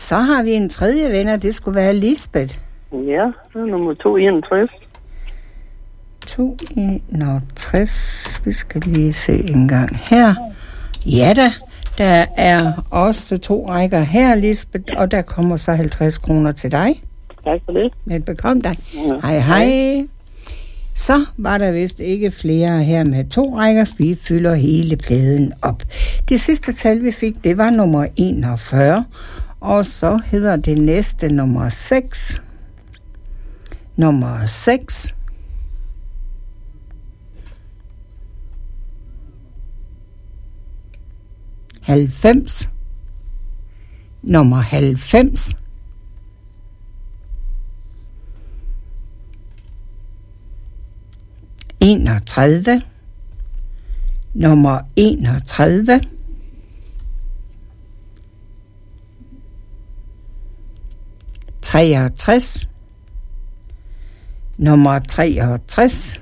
Så har vi en tredje vinder. Det skulle være Lisbeth. Ja, det er nummer 261. 261. Vi skal lige se en gang her. Ja da, der er også 2 rækker her, Lisbeth, og der kommer så 50 kroner til dig. Tak for det. Velbekomme dig. Ja. Hej, hej. Så var der vist ikke flere her med 2 rækker. Vi fylder hele pladen op. Det sidste tal, vi fik, det var nummer 41. Og så hedder det næste nummer 6. Nummer 6. Halvfems. Nummer 90. Enogtredive. Nummer 31. 63. Nummer 63.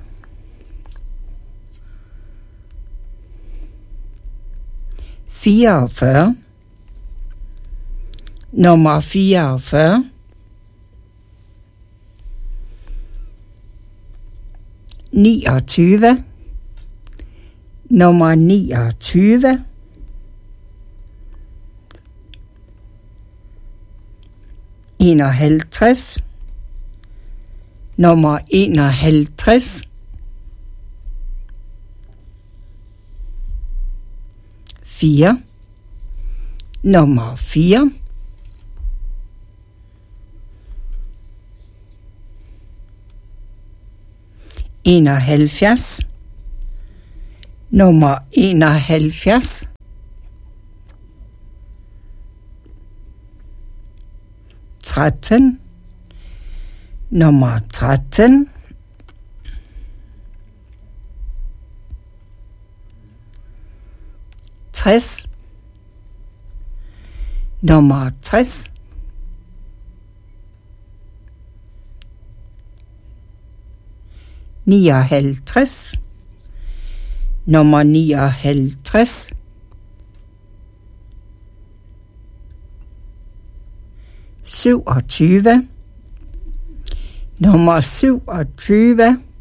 44. Nummer 44. 29. Nummer 29. 51. Nummer 51. 4. Nummer 4. 71. Nummer 71. 13. Nummer 13. 60. Nummer 60. 59. Nummer 59. 27. Nummer 27.